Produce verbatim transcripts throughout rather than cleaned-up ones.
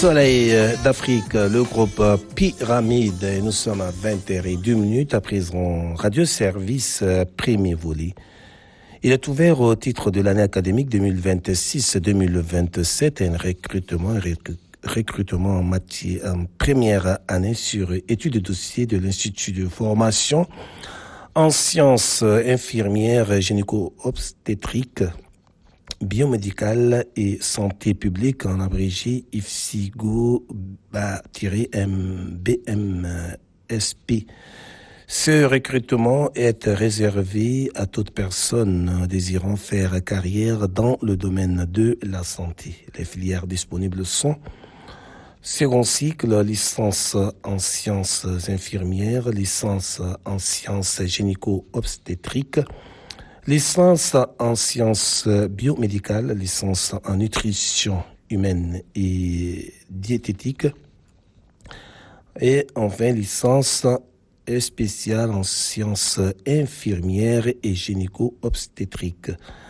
Soleil d'Afrique, le groupe Pyramide. Nous sommes à vingt heures deux minutes à présent. Radio Service, premier volet. Il est ouvert au titre de l'année académique deux mille vingt-six deux mille vingt-sept un recrutement, un recrutement en, matière, en première année sur études de dossier de l'Institut de formation en sciences infirmières gynéco-obstétriques, biomédicales et santé publique, en abrégé I F S I G O B M S P. Ce recrutement est réservé à toute personne désirant faire carrière dans le domaine de la santé. Les filières disponibles sont second cycle, licence en sciences infirmières, licence en sciences gynéco-obstétriques, licence en sciences biomédicales, licence en nutrition humaine et diététique, et enfin licence spéciale en sciences infirmières et gynéco-obstétriques.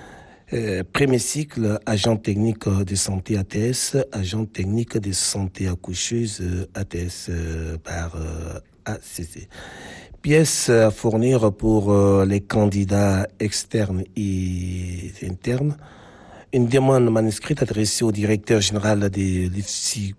Euh, premier cycle, agent technique de santé A T S, agent technique de santé accoucheuse A T S euh, par euh, A C C. Pièces à fournir pour euh, les candidats externes et internes. Une demande manuscrite adressée au directeur général de l'I F S I G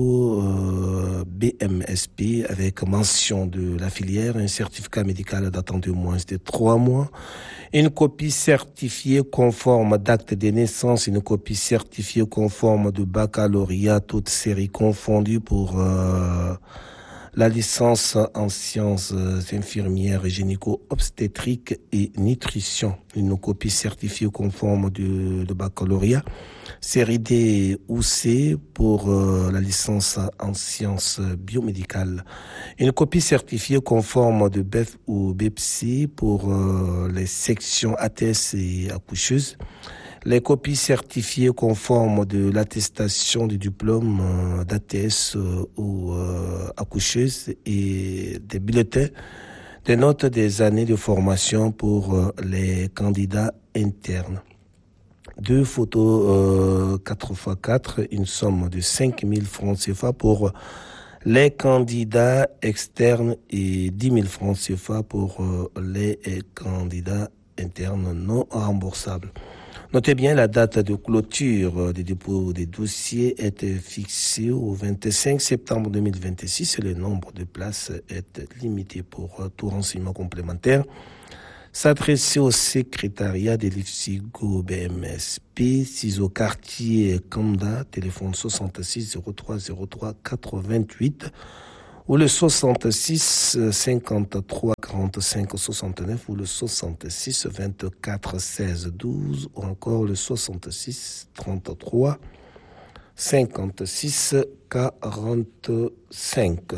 O euh, B M S P avec mention de la filière, un certificat médical datant de moins de trois mois, une copie certifiée conforme d'acte de naissance, une copie certifiée conforme de baccalauréat, toutes séries confondues pour euh, la licence en sciences infirmières, gynéco-obstétriques et nutrition. Une copie certifiée conforme de, de baccalauréat. Série D ou C pour euh, la licence en sciences biomédicales. Une copie certifiée conforme de B E F ou B E P S I pour euh, les sections A T S et accoucheuses. Les copies certifiées conformes de l'attestation du diplôme euh, d'A T S euh, ou euh, accoucheuse et des bulletins, des notes des années de formation pour euh, les candidats internes. Deux photos euh, quatre par quatre, une somme de cinq mille francs C F A pour les candidats externes et dix mille francs C F A pour euh, les candidats internes non remboursables. Notez bien, la date de clôture des dépôts des dossiers est fixée au vingt-cinq septembre deux mille vingt-six et le nombre de places est limité. Pour tout renseignement complémentaire, s'adresser au secrétariat de l'I F S I G O B M S P, six au quartier Kanda, téléphone soixante-six zéro trois zéro trois quatre-vingt-huit ou le soixante-six cinquante-trois quarante-cinq soixante-neuf ou le soixante-six vingt-quatre seize douze ou encore le soixante-six trente-trois cinquante-six quarante-cinq.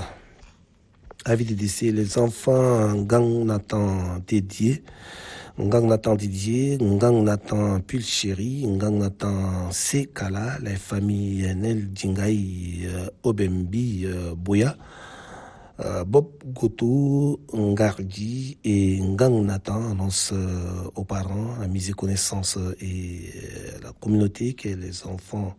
Avis de décès, les enfants Ngang Nathan Dédié, Ngang Nathan Didier, Ngang Nathan Pulchéri, Ngang Nathan Sekala, les familles Nel Djingaï Obembi Boya, Euh, Bob Goto, Ngardi et Ngang Nathan annoncent euh, aux parents, amis et connaissances et euh, la communauté que les enfants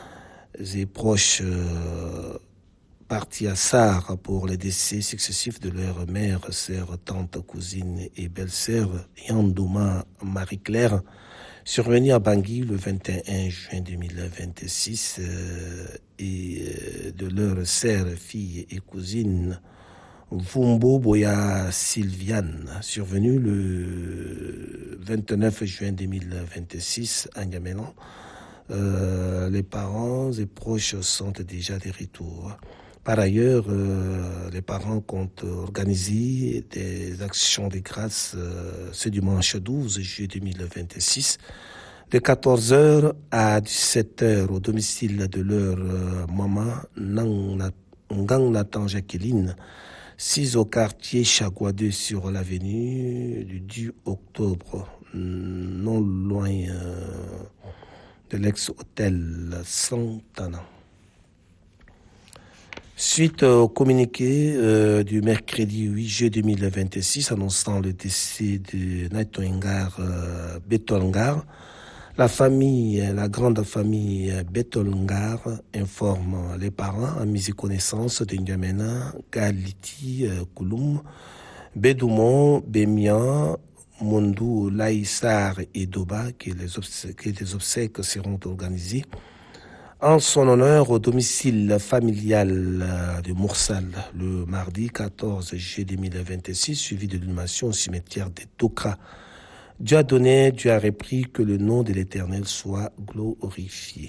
et proches euh, partis à Sarre pour les décès successifs de leur mère, sœur, tante, cousine et belle-sœur Yandouma Marie-Claire, survenu à Bangui le vingt et un juin deux mille vingt-six euh, et euh, de leur sœur, fille et cousine Vumbo Boya Sylviane, survenu le vingt-neuf juin deux mille vingt-six à N'Djamena. Euh, les parents et proches sont déjà de retour. Par ailleurs, euh, les parents comptent organiser des actions de grâce euh, ce dimanche douze juillet deux mille vingt-six de quatorze heures à dix-sept heures au domicile de leur euh, maman Ngang Nathan Jacqueline, six au quartier Chagua deux sur l'avenue du dix octobre, non loin euh, de l'ex-hôtel Santana. Suite au communiqué euh, du mercredi huit juillet deux mille vingt-six annonçant le décès de Naito Ngar euh, Beto Ngar, La famille, la grande famille Betolngar informe les parents à mise connaissance de N'Djamena, Galiti, Kouloum, Bedoumon, Bemian, Mondou, Laïsar et Doba, que les obsèques, que les obsèques seront organisées en son honneur au domicile familial de Moursal le mardi quatorze juillet deux mille vingt-six, suivi de l'inhumation au cimetière de Tokra. Dieu a donné, Dieu a repris, que le nom de l'Éternel soit glorifié.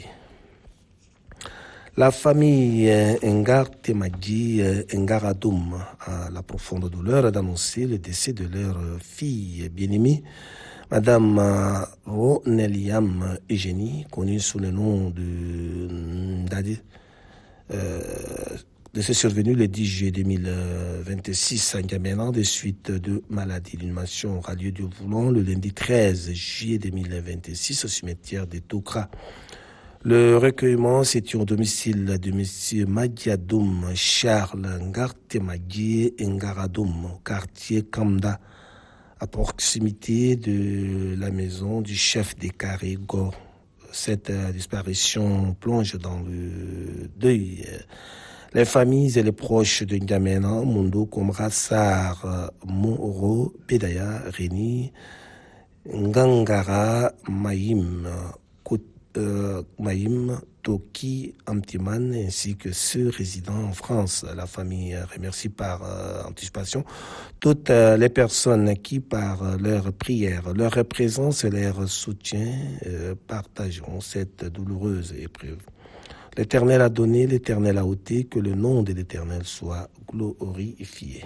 La famille Ngar Temadji Ngaradoum a la profonde douleur d'annoncer le décès de leur fille bien-aimée, Madame Roneliam Eugénie, connue sous le nom de Ndadi. Euh, décès survenu le dix juillet deux mille vingt-six à N'Djamena des suites de maladie. L'inhumation aura lieu du Voulon le lundi treize juillet deux mille vingt-six au cimetière de Tokra. Le recueillement situé au domicile de M. Madiadoum Charles Ngartemagi Ngaradoum, quartier Kamda, à proximité de la maison du chef des carrés Go. Cette euh, disparition plonge dans le deuil les familles et les proches de N'Djamena, Mundo, Komra, Sar, Moro, Bedaya, Réni, Ngangara, Maïm, Euh, Maïm, Toki, Amtiman, ainsi que ceux résidant en France. La famille remercie par euh, anticipation toutes euh, les personnes qui, par euh, leur prière, leur présence et leur soutien, euh, partageront cette douloureuse épreuve. L'Éternel a donné, l'Éternel a ôté, que le nom de l'Éternel soit glorifié.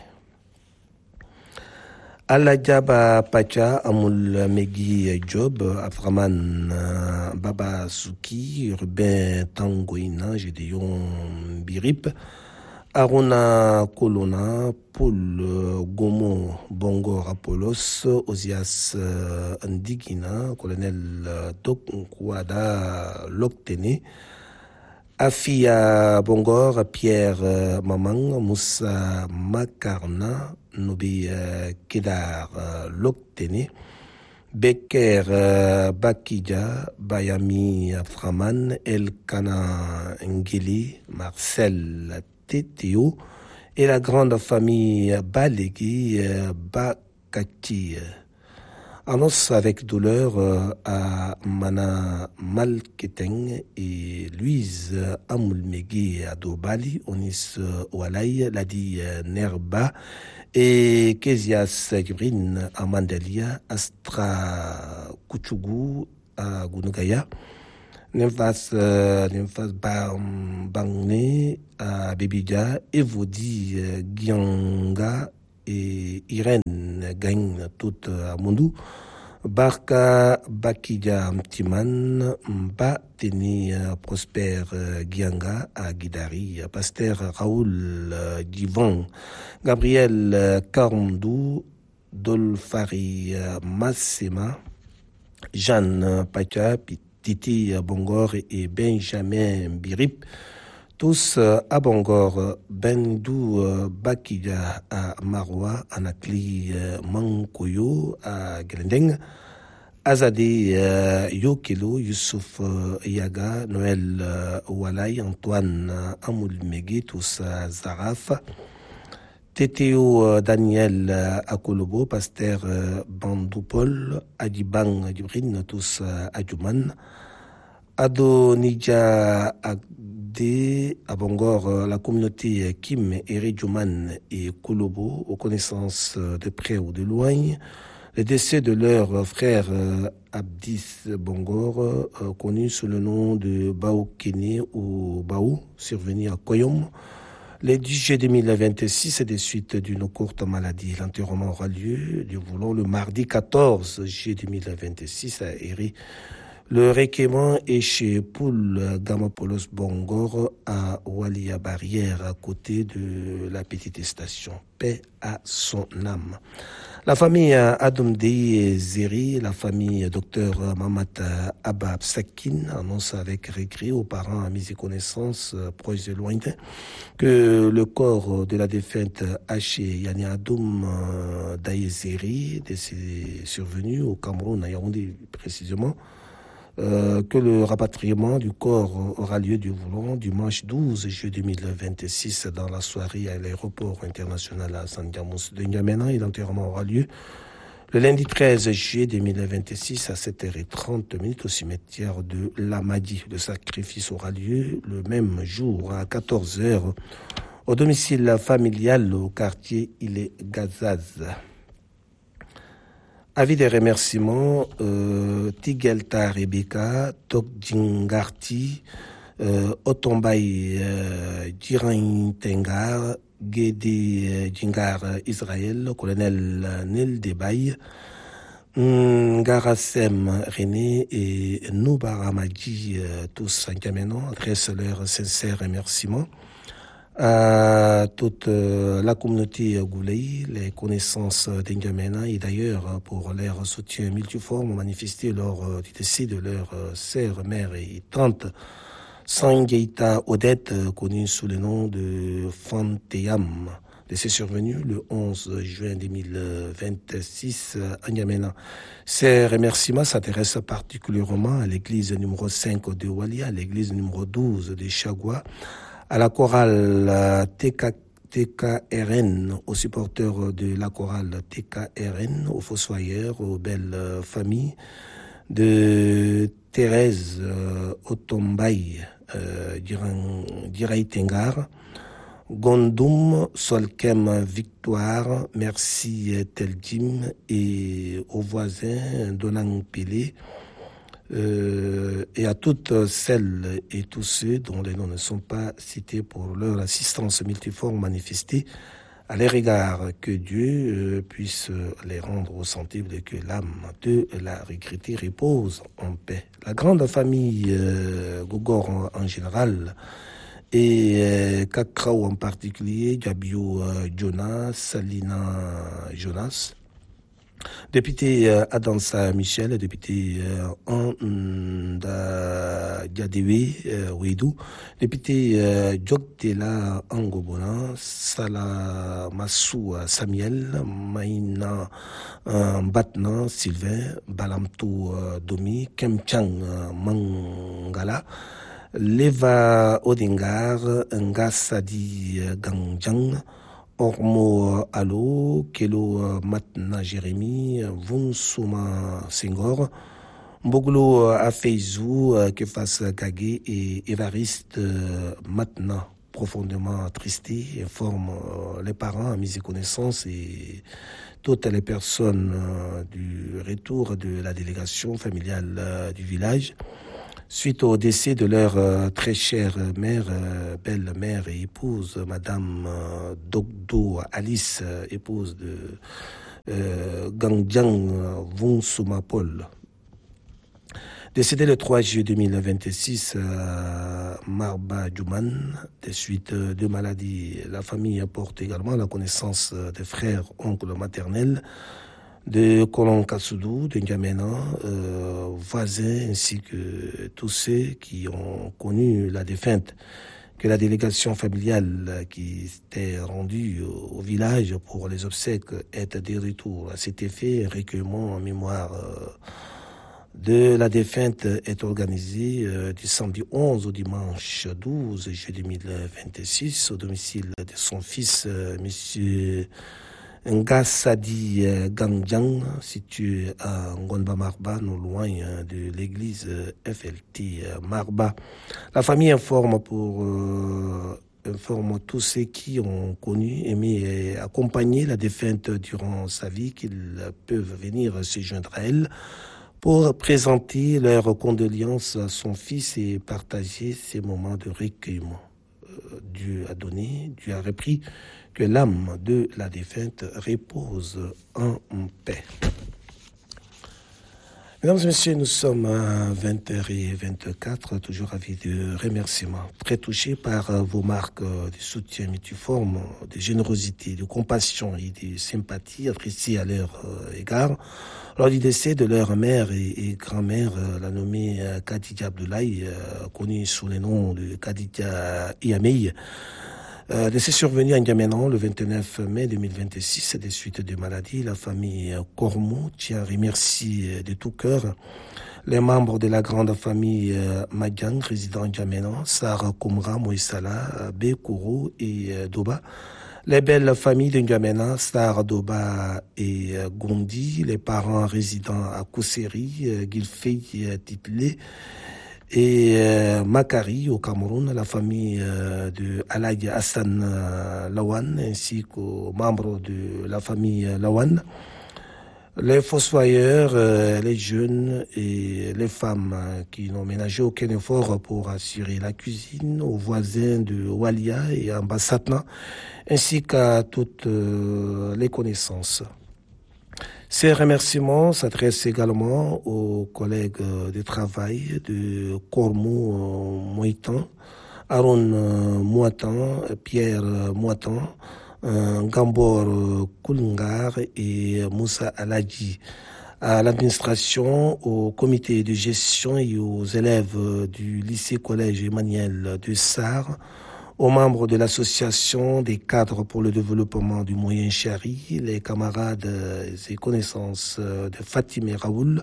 Aladjaba Pacha, Amoul Megui Job, Aframan Baba Souki, Ruben Tangoïna, Gédéon Birip, Aruna Kolona, Paul Gomo Bongor Apollos, Osias Ndigina, Colonel Tokwada Loktene, Afia Bongor, Pierre Mamang, Moussa Makarna, Nobi uh, Kedar uh, Loktene, Beker uh, Bakidja, Bayami Framan, Elkana Ngeli, Marcel Tétéo et la grande famille Balégui uh, Bakati. Annonce avec douleur uh, à Mana Malketeng et Louise Amoulmegui Adobali, Onis uh, Walay, Ladi uh, Nerba, et Kézias Gibrin à Mandalia, Astra Kuchugu à Gunugaya, Nemfas Nemfas Bangne à Bebidja, Evodi Gyanga et Irène Gagne toutes à Mondou, Barka Bakidja Mtiman, Mba Teni Prosper Gyanga à Guidari, Pasteur Raoul Divan, Gabriel Karmdou, Dolfari Massema, Jeanne Pacha, Titi Bongor et Benjamin Birip, tous à Bongor, Bendou Bakidja à Maroua, Anakli Mankoyo à Glendeng, Azadé euh, Yokelo, Youssouf euh, Yaga, Noël euh, Walay, Antoine euh, Amoulmegui, tous à Zaraf, Tétéo euh, Daniel euh, Akolobo, Pasteur euh, Bandoupol, Adibang Dibrin, tous euh, Adjouman, Adonija Agde, à Bongor, euh, la communauté Kim, Eridjouman et Kolobo, aux connaissances euh, de près ou de loin. Le décès de leur frère euh, Abdis Bongor, euh, connu sous le nom de Bao Kene ou Bao, survenu à Koyom, le dix juillet deux mille vingt-six, des suites d'une courte maladie. L'enterrement aura lieu, du voulons, le mardi quatorze juillet deux mille vingt-six à Eri. Le recueillement est chez Poul Gamapolos Bongor à Walia Barrière, à côté de la petite station. Paix à son âme. La famille Adomdei Zeri, la famille Docteur Mamat Abab Sakin annonce avec regret aux parents à mise et connaissance proches et lointains que le corps de la défunte Haché Yani Adoum Daye Zeri, survenu au Cameroun, à Yaoundé précisément, euh, que le rapatriement du corps aura lieu du volant dimanche douze juillet deux mille vingt-six dans la soirée à l'aéroport international à Sandiamous de N'Djamena, et l'enterrement aura lieu le lundi treize juillet deux mille vingt-six à sept heures trente au cimetière de Lamadi. Le sacrifice aura lieu le même jour à quatorze heures au domicile familial au quartier Ile Gazaz. Avis des remerciements, euh, Tigelta Rebecca, Tokdingarti, euh, Otombay euh, Djiran Tengar, Guédé Djingar Israël, colonel Nel Debay, Ngarasem René et Noubaramadji, euh, tous en N'Djamena, adressent leurs sincères remerciements à toute euh, la communauté Gouley, les connaissances d'N'Djamena et d'ailleurs pour leur soutien multiforme manifesté lors euh, du décès de leur euh, sœur, mère et tante Sangeita Odette, euh, connue sous le nom de Fanteyam. Décès survenu le onze juin deux mille vingt-six à N'Djamena. Ces remerciements s'intéressent particulièrement à l'église numéro cinq de Walia, à l'église numéro douze de Chagua, à la chorale T K, T K R N, aux supporters de la chorale T K R N, aux fossoyeurs, aux belles familles de Thérèse euh, Otombay, euh, Diray Tengar, Gondoum, Solkem Victoire, merci Teldim, et aux voisins Donang Pelé, Euh, et à toutes celles et tous ceux dont les noms ne sont pas cités pour leur assistance multiforme manifestée à leur égard, que Dieu euh, puisse les rendre sensibles et que l'âme de la regrettée repose en paix. La grande famille euh, Gogor en, en général et euh, Kakrao en particulier, Diabio euh, Jonas, Salina Jonas, député euh, Adansa Michel, député euh, Anda Diadewe euh, Ouidou, député euh, Djoktela Angobona, Sala Massou Samuel, Maïna euh, Batna Sylvain, Balamto euh, Domi, Kemchang euh, Mangala, Leva Odingar, Ngasadi euh, Gangjang, Ormo Alo, Kelo Matna Jérémy, Vunsuma Senghor, Mboglo Afeizou, Kefas Kagé et Évariste Matna, profondément attristé, informe les parents, amis et connaissances et toutes les personnes du retour de la délégation familiale du village suite au décès de leur euh, très chère mère, euh, belle-mère et épouse, Madame euh, Dogdo Alice, euh, épouse de euh, Gangjiang Vunsuma Paul. Décédée le trois juillet deux mille vingt-six à euh, Marba Djouman, des suites de maladies. La famille apporte également la connaissance des frères, oncles maternels, de Kolon Kassoudou, de N'Djamena, euh, voisins, ainsi que tous ceux qui ont connu la défunte, que la délégation familiale qui s'était rendue au, au village pour les obsèques est de retour. À cet effet, un recueillement en mémoire euh, de la défunte est organisé euh, du samedi onze au dimanche douze juillet deux mille vingt-six au domicile de son fils, euh, monsieur Ngasadi Gangjang, situé à Ngonba Marba, non loin de l'église F L T Marba. La famille informe pour euh, informe tous ceux qui ont connu, aimé et accompagné la défunte durant sa vie qu'ils peuvent venir se joindre à elle pour présenter leurs condoléances à son fils et partager ces moments de recueillement. Euh, Dieu a donné, Dieu a repris. Que l'âme de la défunte repose en paix. Mesdames et messieurs, nous sommes à vingt heures vingt-quatre, toujours ravis de remerciements, très touchés par vos marques de soutien multiforme, de générosité, de compassion et de sympathie adressées à leur égard. Lors du décès de leur mère et, et grand-mère, la nommée Khadija Abdoulaye, connue sous le nom de Khadija Iamey, Euh, décès survenu à N'Djamena le vingt-neuf mai deux mille vingt-six des suites de maladies. La famille Kormou tient à remercier de tout cœur les membres de la grande famille euh, Madiang, résidant à N'Djamena, Sarah Koumra, Moïsala, Bekourou et euh, Doba. Les belles familles de N'Djamena, Sarah Doba et euh, Gondi, les parents résidant à Kousseri, euh, Gilfey, euh, Titlé, et euh, Makari au Cameroun, la famille euh, de Alaya Hassan euh, Lawan, ainsi qu'aux membres de la famille euh, Lawan, les fossoyeurs, euh, les jeunes et les femmes euh, qui n'ont ménagé aucun effort pour assurer la cuisine, aux voisins de Walia et Ambassatna, ainsi qu'à toutes euh, les connaissances. Ces remerciements s'adressent également aux collègues de travail de Kormou Moitan, Aaron Moitan, Pierre Moitan, Gambor Koulungar et Moussa Aladji, à l'administration, au comité de gestion et aux élèves du lycée-collège Emmanuel de Sarre, aux membres de l'association des cadres pour le développement du moyen Chari, les camarades et connaissances de Fatima Raoul,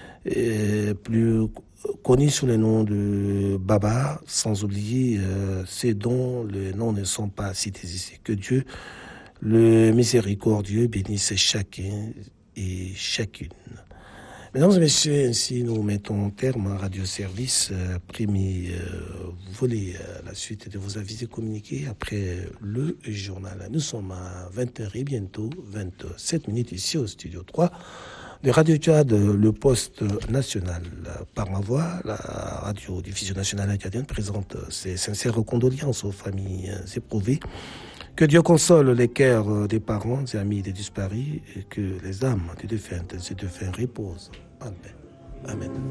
plus connus sous le nom de Baba, sans oublier euh, ceux dont les noms ne sont pas cités ici. Que Dieu, le miséricordieux, bénisse chacun et chacune. Mesdames et messieurs, ainsi nous mettons terme à Radio Service, euh, premier euh, volet à la suite de vos avis et communiqués après le journal. Nous sommes à vingt heures et bientôt vingt-sept minutes ici au studio trois de Radio Tchad, le poste national. Par ma voix, la radio-diffusion nationale acadienne présente ses sincères condoléances aux familles éprouvées. Que Dieu console les cœurs des parents et amis des disparus et que les âmes des défuntes et défunts reposent. Amen. Amen.